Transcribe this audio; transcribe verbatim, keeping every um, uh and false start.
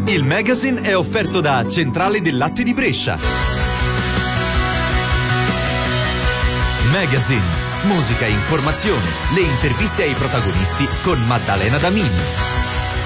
Il magazine è offerto da Centrale del Latte di Brescia. Magazine, musica e informazioni, le interviste ai protagonisti con Maddalena Damin.